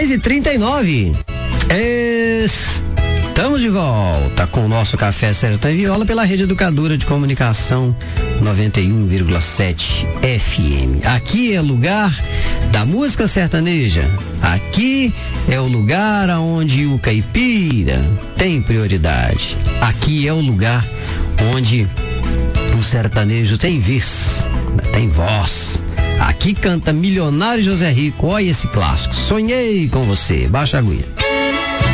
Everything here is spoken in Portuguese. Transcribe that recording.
6h39. Estamos de volta com o nosso Café Sertão e Viola pela Rede Educadora de Comunicação 91,7 FM. Aqui é o lugar da música sertaneja. Aqui é o lugar onde o caipira tem prioridade. Aqui é o lugar onde o sertanejo tem vez, tem voz. Aqui canta Milionário José Rico. Olha esse clássico. Sonhei com você. Baixa a agulha.